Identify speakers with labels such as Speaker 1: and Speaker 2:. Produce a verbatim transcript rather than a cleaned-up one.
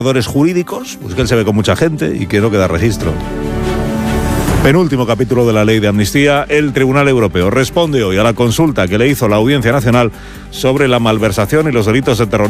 Speaker 1: jurídicos, pues que él se ve con mucha gente y que no queda registro. Penúltimo capítulo de la ley de amnistía. El Tribunal Europeo responde hoy a la consulta que le hizo la Audiencia Nacional sobre la malversación y los delitos de terrorismo